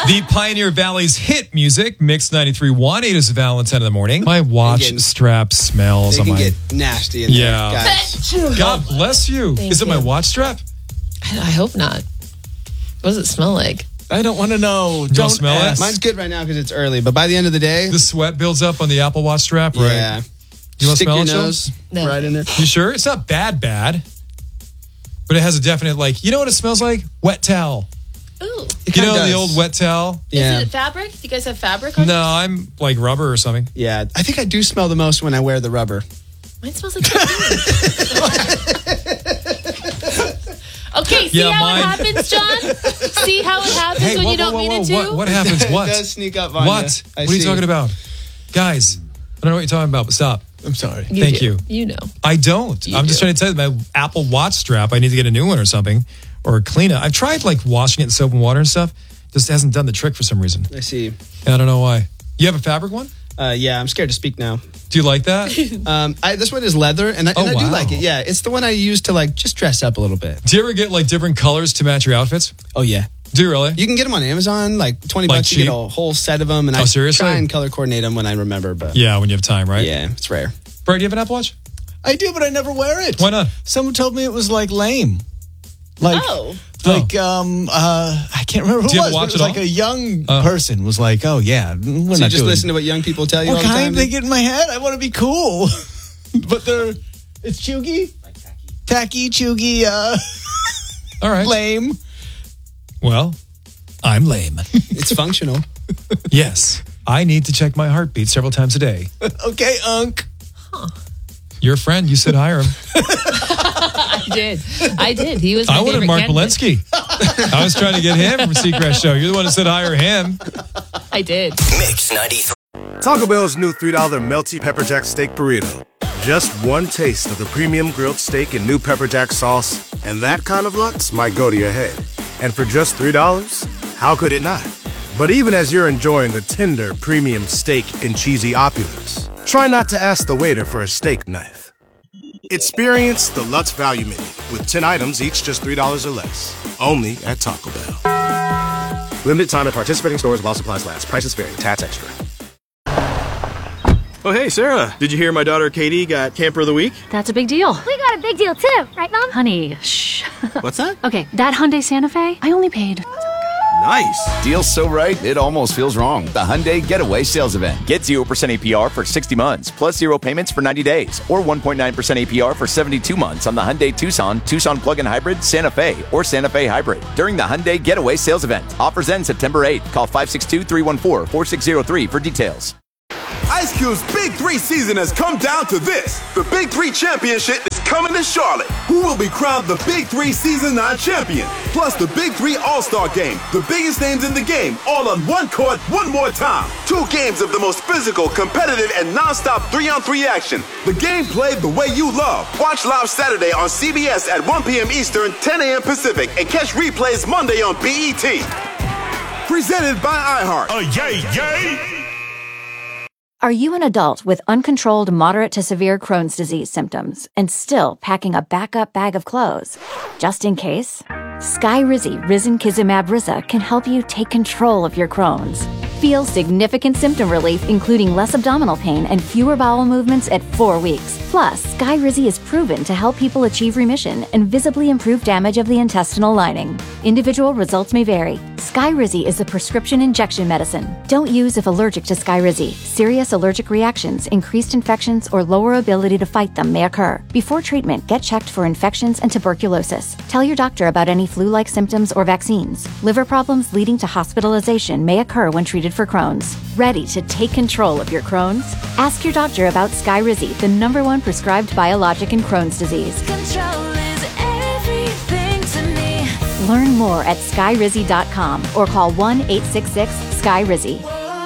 The Pioneer Valley's hit music, Mix 93.1. It is Valentine in the morning. My watch strap smells. It can get nasty in there, guys. God bless you. Is it my watch strap? I hope not. What does it smell like? I don't want to know. Don't smell it? Mine's good right now because it's early, but by the end of the day... The sweat builds up on the Apple Watch strap, right? Yeah. You want to Stick smell your it, nose right in there. You sure? It's not bad, but it has a definite, like, you know what it smells like? Wet towel. Ooh. You know the old wet towel? Yeah. Is it fabric? Do you guys have fabric on No, I'm like rubber or something. Yeah, I think I do smell the most when I wear the rubber. Mine smells like Okay, see how it happens, John? See how it happens when you don't mean it to? What happens? What? It does sneak up on What? you. What are you talking about? Guys, I don't know what you're talking about, but stop. I'm sorry. Thank you. You know. I don't. I'm just trying to tell you, my Apple Watch strap, I need to get a new one or something, or clean it. I've tried like washing it in soap and water and stuff. Just hasn't done the trick for some reason. I see. And I don't know why. You have a fabric one? Yeah, I'm scared to speak now. Do you like that? This one is leather, and I do like it. Yeah, it's the one I use to like just dress up a little bit. Do you ever get like different colors to match your outfits? Oh yeah. Do you really? You can get them on Amazon, like $20 Like you cheap? get a whole set of them, and I seriously? try and color coordinate them when I remember. But Yeah, when you have time, right? yeah, it's rare. Brad, do you have an Apple Watch? I do, but I never wear it. Why not? Someone told me it was like lame. Like, I can't remember who Do you it have a was. watch But it was at like all? a young person was like, "Oh yeah, we're So not you just doing listen to what young people tell you all What the time? kind they get in my head? I want to be cool, but it's chuggy, tacky, chuggy, All right. lame. Well, I'm lame. It's functional. Yes. I need to check my heartbeat several times a day. Okay, Unc. Your friend, you said hire him. I did. He was my I wanted favorite Mark candidate. Walensky. I was trying to get him from Seacrest Show. You're the one who said hire him. I did. Mix 93. Taco Bell's new $3 melty pepper jack steak burrito. Just one taste of the premium grilled steak and new pepper jack sauce, and that kind of lux might go to your head. And for just $3, how could it not? But even as you're enjoying the tender premium steak and cheesy opulence, try not to ask the waiter for a steak knife. Experience the Lutz Value Menu with 10 items, each just $3 or less. Only at Taco Bell. Limited time at participating stores while supplies last. Prices vary. Tats extra. Oh, hey, Sarah. Did you hear my daughter Katie got Camper of the Week? That's a big deal. We got a big deal too, right, Mom? Honey, shh. What's that? Okay, that Hyundai Santa Fe, I only paid. Nice. Deal's so right, it almost feels wrong. The Hyundai Getaway Sales Event. Get 0% APR for 60 months, plus 0 payments for 90 days, or 1.9% APR for 72 months on the Hyundai Tucson, Tucson Plug-in Hybrid, Santa Fe, or Santa Fe Hybrid during the Hyundai Getaway Sales Event. Offers end September 8th. Call 562-314-4603 for details. Ice Cube's Big 3 season has come down to this. The Big 3 Championship is coming to Charlotte. Who will be crowned the Big 3 Season 9 champion? Plus the Big 3 All-Star Game. The biggest names in the game, all on one court, one more time. 2 games of the most physical, competitive, and non-stop 3-on-3 action. The game played the way you love. Watch live Saturday on CBS at 1 p.m. Eastern, 10 a.m. Pacific, and catch replays Monday on BET. Presented by iHeart. Yay! Are you an adult with uncontrolled moderate to severe Crohn's disease symptoms and still packing a backup bag of clothes? Just in case? Skyrizi Risankizumab Riza can help you take control of your Crohn's. Feel significant symptom relief, including less abdominal pain and fewer bowel movements at 4 weeks. Plus, Skyrizi is proven to help people achieve remission and visibly improve damage of the intestinal lining. Individual results may vary. Skyrizi is a prescription injection medicine. Don't use if allergic to Skyrizi. Serious allergic reactions, increased infections, or lower ability to fight them may occur. Before treatment, get checked for infections and tuberculosis. Tell your doctor about any flu-like symptoms or vaccines. Liver problems leading to hospitalization may occur when treated for Crohn's. Ready to take control of your Crohn's? Ask your doctor about Skyrizi, the #1 prescribed biologic in Crohn's disease. Control is everything to me. Learn more at skyrizi.com or call 1-866-SKYRIZI.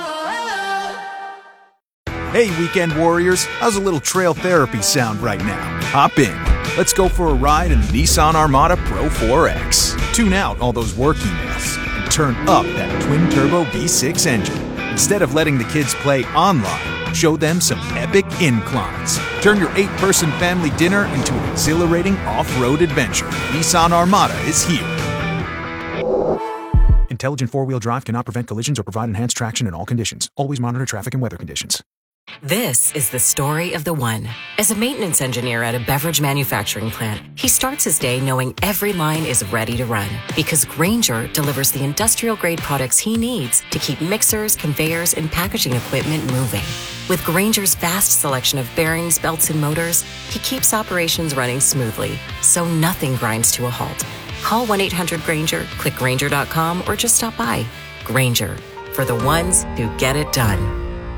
Hey, weekend warriors, how's a little trail therapy sound right now? Hop in. Let's go for a ride in the Nissan Armada Pro 4X. Tune out all those work emails and turn up that twin-turbo V6 engine. Instead of letting the kids play online, show them some epic inclines. Turn your 8-person family dinner into an exhilarating off-road adventure. Nissan Armada is here. Intelligent four-wheel drive cannot prevent collisions or provide enhanced traction in all conditions. Always monitor traffic and weather conditions. This is the story of the one. As a maintenance engineer at a beverage manufacturing plant, he starts his day knowing every line is ready to run because Grainger delivers the industrial-grade products he needs to keep mixers, conveyors, and packaging equipment moving. With Grainger's vast selection of bearings, belts, and motors, he keeps operations running smoothly, so nothing grinds to a halt. Call 1-800-GRAINGER, click Grainger.com, or just stop by. Grainger, for the ones who get it done.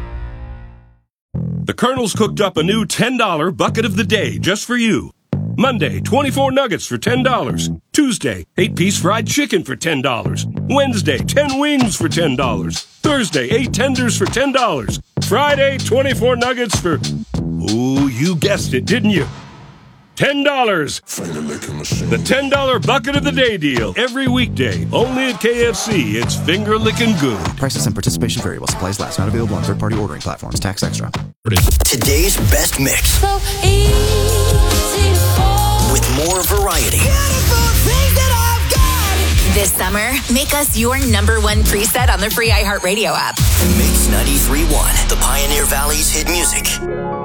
The Colonel's cooked up a new $10 bucket of the day just for you. Monday, 24 nuggets for $10. Tuesday, 8-piece fried chicken for $10. Wednesday, 10 wings for $10. Thursday, 8 tenders for $10. Friday, 24 nuggets for... Oh, you guessed it, didn't you? $10. The $10 bucket of the day deal. Every weekday. Only at KFC. It's finger-licking good. Prices and participation vary while supplies last. Not available on third-party ordering platforms. Tax extra. Today's best mix. So easy with more variety. This summer, make us your #1 preset on the free iHeartRadio app. Mix 93.1, the Pioneer Valley's hit music.